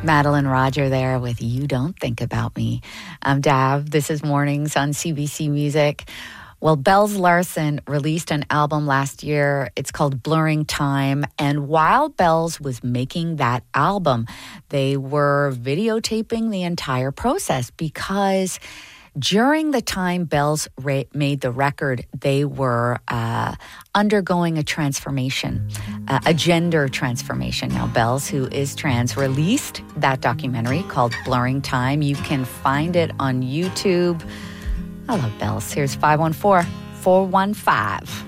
Madeline Roger there with You Don't Think About Me. I'm Dav. This is Mornings on CBC Music. Well, Bells Larsen released an album last year. It's called Blurring Time. And while Bells was making that album, they were videotaping the entire process because during the time Bells made the record, they were undergoing a transformation, a gender transformation. Now, Bells, who is trans, released that documentary called Blurring Time. You can find it on YouTube. I love Bells. Here's 514-415.